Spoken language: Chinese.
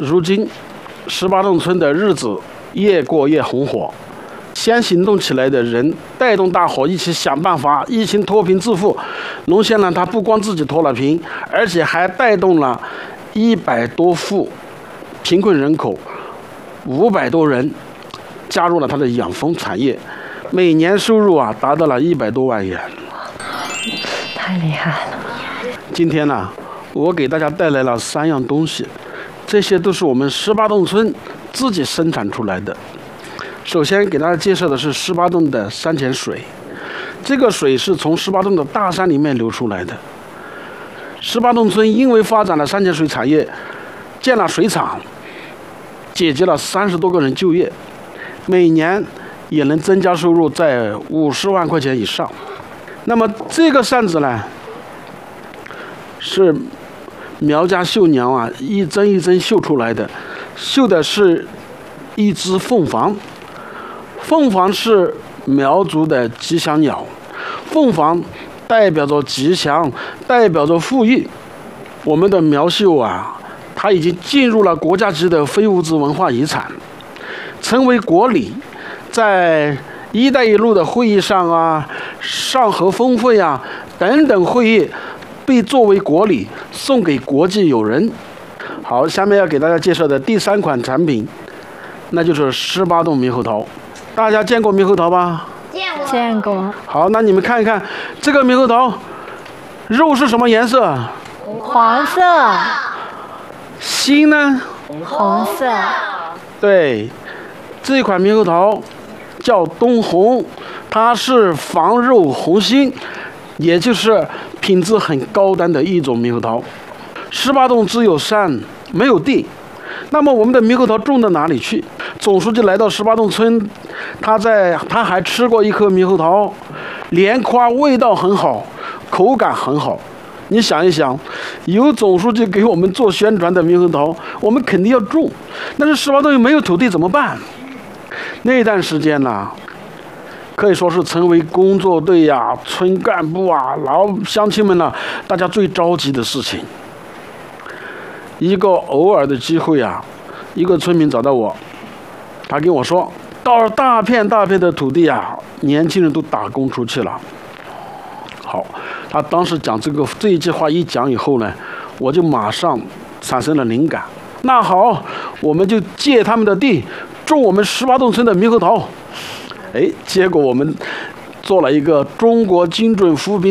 如今18洞村的日子越过越红火，先行动起来的人带动大伙一起想办法，一起脱贫致富。龙县呢，他不光自己脱了贫，而且还带动了100多户贫困人口，500多人加入了他的养蜂产业，每年收入达到了100多万元， 太厉害了。 今天呢，我给大家带来了3样东西，这些都是我们18洞村自己生产出来的。首先给大家介绍的是18洞的山泉水，这个水是从18洞的大山里面流出来的。18洞村因为发展了山泉水产业，建了水厂，解决了30多个人就业，每年也能增加收入在50万块钱以上。那么这个扇子呢，是苗家绣娘一针一针绣出来的，绣的是一只凤凰。凤凰是苗族的吉祥鸟，凤凰代表着吉祥，代表着富裕。我们的苗绣它已经进入了国家级的非物质文化遗产，成为国礼。在“一带一路”的会议上上合峰会等等会议，被作为国礼送给国际友人。好，下面要给大家介绍的第3款产品，那就是18洞猕猴桃。大家见过猕猴桃吧？ 见过。 好，那你们看一看这个猕猴桃，肉是什么颜色？ 黄色。 心呢？ 红色。 对，这款猕猴桃叫东红，它是防肉红心，也就是品质很高端的一种猕猴桃。18洞只有山没有地，那么我们的猕猴桃种到哪里去？总书记来到18洞村，他还吃过一颗猕猴桃，连夸味道很好，口感很好。你想一想，有总书记给我们做宣传的猕猴桃，我们肯定要种。但是18洞又没有土地怎么办？那段时间呢，可以说是成为工作队村干部老乡亲们大家最着急的事情。一个偶尔的机会一个村民找到我，他跟我说，到了大片大片的土地年轻人都打工出去了。好，他当时讲这一句话一讲以后呢，我就马上产生了灵感。那好，我们就借他们的地种我们18洞村的猕猴桃。结果我们做了一个中国精准扶贫